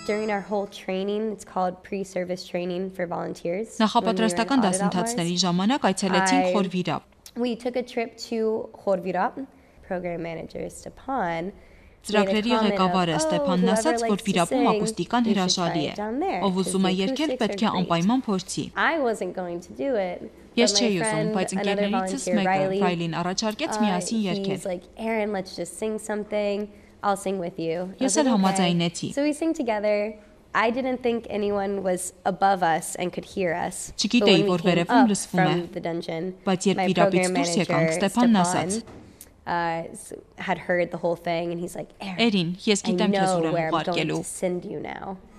During our whole training, it's called pre-service training for volunteers. Նախապատրաստական դասընթացների ժամանակ այցելեցինք Խորվիրապ։ We took a trip to Khorvirap. Program manager Stepan. Ծրագրերի ղեկավարը Ստեփանն ասաց, որ Վիրապում ակուստիկան հրաշալի է։ Ով ուզում է երգել, պետք է անպայման փորձի։ Ես չէի ուզում, բայց ընկերներիցս մեկը, Ռայլին, առաջարկեց միասին երգել։ Ես էլ համաձայնեցի։ I didn't think anyone was above us and could hear us. Չգիտեի, որ վերևում լսվում է, բայց երբ Վիրապից դուրս եկանք, Ստեփանն ասաց. had heard the whole thing and he's like, Erin, ես գիտեմ քեզ ուր եմ ուղարկելու։